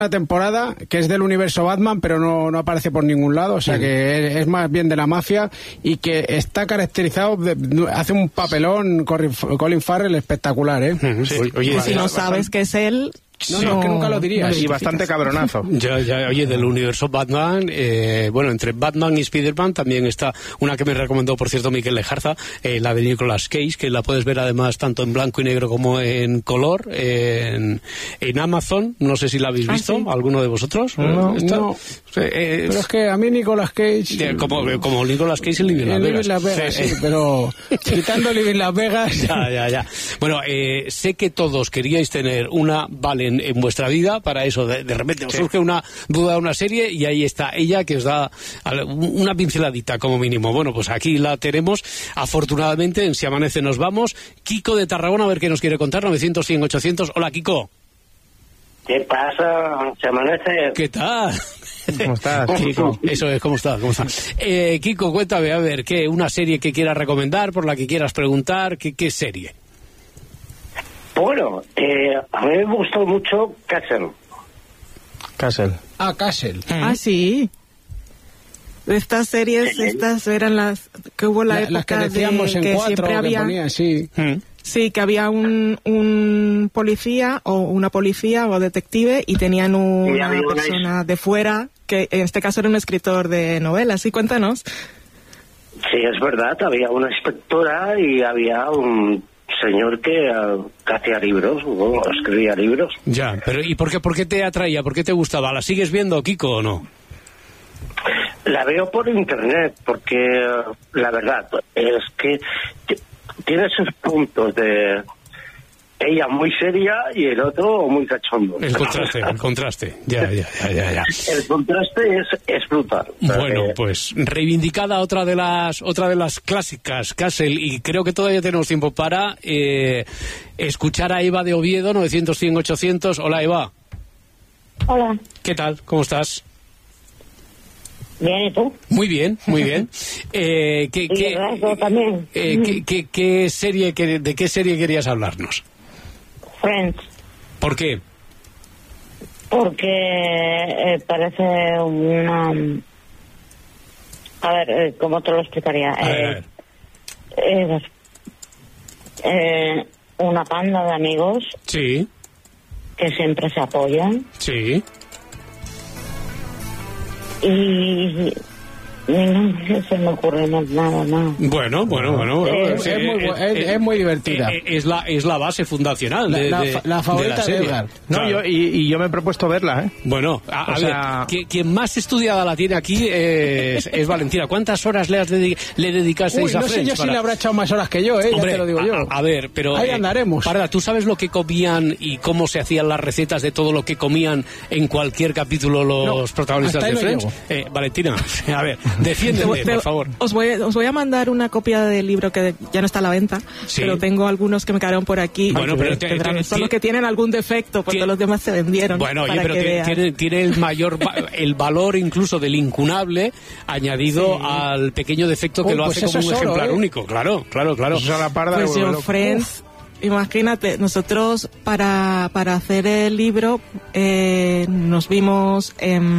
temporada que es del universo Batman, pero no aparece por ningún lado, o sea que es más bien de la mafia y que está caracterizado, hace un papelón Colin Farrell espectacular, ¿eh? Sí. Oye, si no sabes que es él... No, es que nunca lo dirías. Y bastante cabronazo. Ya, oye, del universo Batman, bueno, entre Batman y Spider-Man también está una que me recomendó, por cierto, Miquel Lejarza, la de Nicolas Cage, que la puedes ver además tanto en blanco y negro como en color, en Amazon. No sé si la habéis visto, sí. ¿Alguno de vosotros? No. Pero es que a mí Nicolas Cage... Como Nicolas Cage en Living Las Vegas. Sí, pero quitando Living Las Vegas... Ya. Bueno, sé que todos queríais tener una Valen en vuestra vida, para eso de repente os surge una duda de una serie y ahí está ella que os da una pinceladita como mínimo. Bueno, pues aquí la tenemos, afortunadamente, en Si Amanece Nos Vamos. Kiko de Tarragona, a ver qué nos quiere contar, 900, 100, 800. Hola, Kiko. ¿Qué pasa? ¿Se amanece? ¿Qué tal? ¿Cómo estás, Kiko? Eso es, ¿cómo estás? Kiko, cuéntame, a ver, ¿qué? ¿Una serie que quieras recomendar, por la que quieras preguntar? ¿Qué serie? Bueno, a mí me gustó mucho Castle. Castle. Castle. Sí. Estas series, estas eran las que hubo la época las que decíamos en que 4 siempre que había... ponía, sí. Sí, que había un policía o una policía o detective y tenían una persona de fuera, que en este caso era un escritor de novelas. Sí, cuéntanos. Sí, es verdad, había una inspectora y había un señor que hacía libros, o escribía libros. Ya, pero ¿y por qué te atraía? ¿Por qué te gustaba? ¿La sigues viendo, Kiko, o no? La veo por internet, porque la verdad es que tiene sus puntos de ella muy seria y el otro muy cachondo. El contraste, ya. El contraste es brutal. Bueno, pues reivindicada otra de las clásicas, Castle, y creo que todavía tenemos tiempo para escuchar a Eva de Oviedo, 900, 100, 800. Hola, Eva. Hola. ¿Qué tal? ¿Cómo estás? Bien, ¿y tú? Muy bien. También. ¿De qué serie querías hablarnos? Friends. ¿Por qué? Porque parece una... A ver, ¿cómo te lo explicaría? Una panda de amigos. Sí. Que siempre se apoyan. Sí. Y no se me ocurre nada. Bueno. Es muy divertida. Es la base fundacional la favorita de serie. Edgar. No, Claro. yo me he propuesto verla, ¿eh? Bueno, a ver, quien más estudiada la tiene aquí es Valentina. ¿Cuántas horas le dedicasteis a no Friends? sé yo si le habrá echado más horas que yo, Hombre, ya te lo digo yo. A ver, pero... Ahí andaremos. Parda, ¿tú sabes lo que comían y cómo se hacían las recetas de todo lo que comían en cualquier capítulo los protagonistas de Friends? Valentina, a ver, defiéndeme, por favor. Os voy a mandar una copia del libro que ya no está a la venta, Sí. pero tengo algunos que me quedaron por aquí. Bueno, pero son los que tienen algún defecto, porque los demás se vendieron. Bueno, oye, para pero que vean. tiene el valor incluso del incunable añadido al pequeño defecto que lo hace como un ejemplar único. Claro. Eso a la parda Pues de yo, loco. Friends, imagínate, nosotros para hacer el libro nos vimos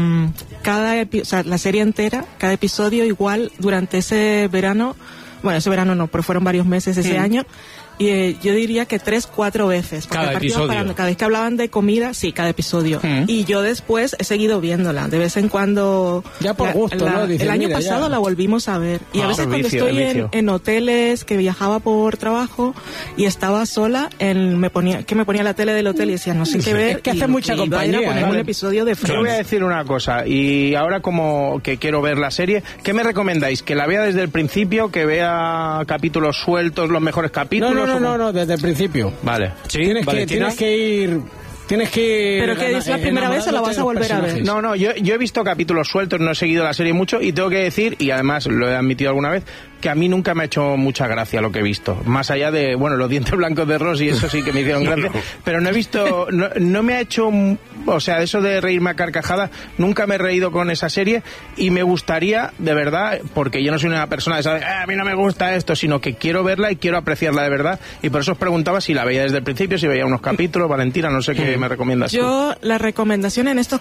la serie entera, cada episodio igual durante ese verano. Bueno, ese verano no, pero fueron varios meses ese año. Y yo diría que 3-4 veces. Porque Cada episodio. Cada vez que hablaban de comida, sí, cada episodio. Y yo después he seguido viéndola. De vez en cuando... Ya por gusto, ¿no? Dices, el año mira, pasado ya. la volvimos a ver. Y a veces cuando el estoy vicio. en hoteles, que viajaba por trabajo y estaba sola, me ponía la tele del hotel y decía, no sé qué ver. Es que hace mucha compañía, Iba a poner ¿vale? un episodio de Yo Friends. voy a decir una cosa, y ahora como que quiero ver la serie, ¿qué me recomendáis? ¿Que la vea desde el principio, que vea capítulos sueltos, los mejores capítulos? No, desde el principio. Vale. Sí, Tienes Valentina. que ir... ¿Pero que es la primera vez o la vas a volver a ver? No, yo he visto capítulos sueltos, no he seguido la serie mucho y tengo que decir, y además lo he admitido alguna vez, que a mí nunca me ha hecho mucha gracia lo que he visto. Más allá de, bueno, los dientes blancos de Ross y eso sí que me hicieron gracia, pero no he visto, no me ha hecho, o sea, eso de reírme a carcajadas, nunca me he reído con esa serie y me gustaría, de verdad, porque yo no soy una persona de saber, a mí no me gusta esto, sino que quiero verla y quiero apreciarla de verdad y por eso os preguntaba si la veía desde el principio, si veía unos capítulos. Valentina, no sé qué me recomiendas tú? Yo, la recomendación en estos